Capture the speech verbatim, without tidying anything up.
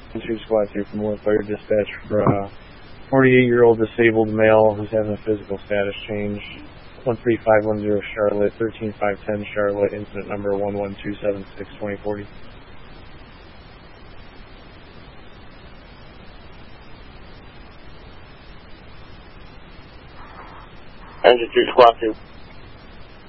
two Squad two from North Fire Dispatch for a forty-eight-year-old disabled male who's having a physical status change. one three five one zero Charlotte, thirteen five ten Charlotte, incident number one one two seven six twenty forty. Engine two Squad two.